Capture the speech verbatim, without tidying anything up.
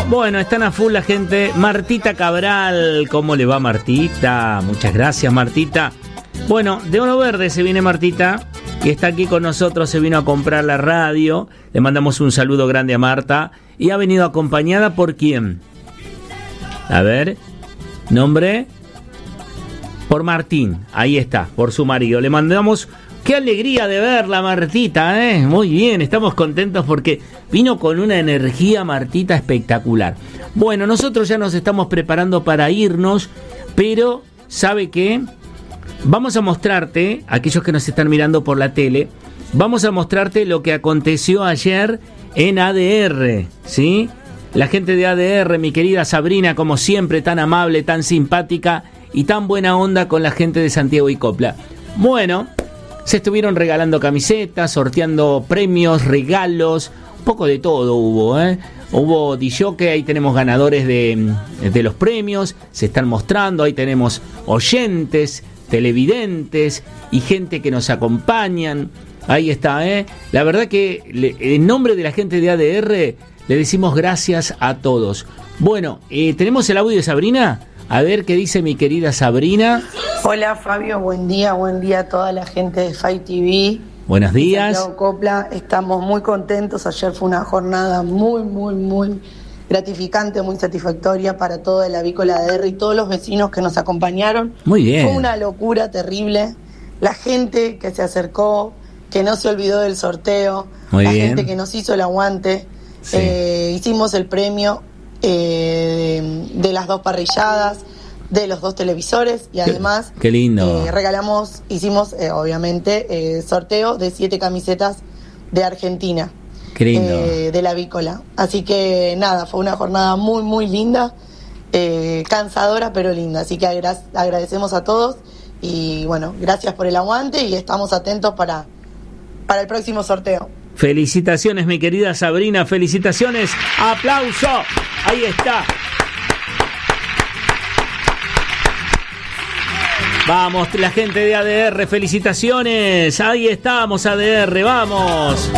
Bueno, están a full la gente. Martita Cabral, ¿cómo le va Martita? Muchas gracias Martita. Bueno, de Oro Verde se viene Martita y está aquí con nosotros, se vino a comprar la radio. Le mandamos un saludo grande a Marta y ha venido acompañada por ¿quién? A ver, nombre, por Martín, ahí está, por su marido. Le mandamos, qué alegría de verla Martita, ¿eh? Muy bien, estamos contentos porque vino con una energía Martita espectacular. Bueno, nosotros ya nos estamos preparando para irnos, pero ¿sabe qué? Vamos a mostrarte, aquellos que nos están mirando por la tele, vamos a mostrarte lo que aconteció ayer en A D R, ¿sí? La gente de A D R, mi querida Sabrina, como siempre, tan amable, tan simpática y tan buena onda con la gente de Santiago y Copla. Bueno, se estuvieron regalando camisetas, sorteando premios, regalos, un poco de todo hubo, ¿eh? Hubo D J, ahí tenemos ganadores de, de los premios, se están mostrando, ahí tenemos oyentes, televidentes y gente que nos acompañan. Ahí está, ¿eh? La verdad que le, en nombre de la gente de A D R le decimos gracias a todos. Bueno, eh, ¿tenemos el audio de Sabrina? A ver qué dice mi querida Sabrina. Hola Fabio, buen día, buen día a toda la gente de F A I T V. Buenos días. Santiago Copla, estamos muy contentos. Ayer fue una jornada muy, muy, muy gratificante, muy satisfactoria para toda la avícola de A D R y todos los vecinos que nos acompañaron. Muy bien. Fue una locura terrible. La gente que se acercó, que no se olvidó del sorteo, Muy la bien. gente que nos hizo el aguante. Sí. Eh, hicimos el premio eh, de las dos parrilladas, de los dos televisores y además qué, qué lindo. Eh, regalamos, hicimos eh, obviamente eh, sorteo de siete camisetas de Argentina. Qué lindo. Eh, de la avícola. Así que nada, fue una jornada muy muy linda, eh, cansadora pero linda. Así que agra- agradecemos a todos y bueno, gracias por el aguante y estamos atentos para, para el próximo sorteo. Felicitaciones, mi querida Sabrina, felicitaciones, aplauso, ahí está. Vamos, la gente de A D R, felicitaciones, ahí estamos A D R, vamos.